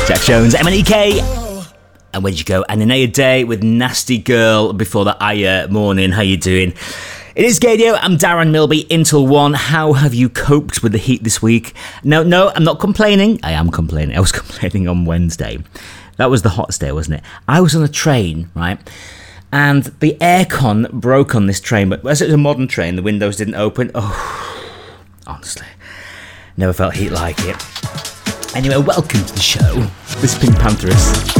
Jack Jones, MNEK. And where'd you go? And Anaya Day with Nasty Girl before the Aya morning. How you doing? It is Gadio. I'm Darren Milby, Intel One. How have you coped with the heat this week? No, I'm not complaining. I am complaining. I was complaining on Wednesday. That was the hottest day, wasn't it? I was on a train, right? And the aircon broke on this train, but as it was a modern train, the windows didn't open. Oh, honestly, never felt heat like it. Anyway, welcome to the show. This is Pink Pantheress.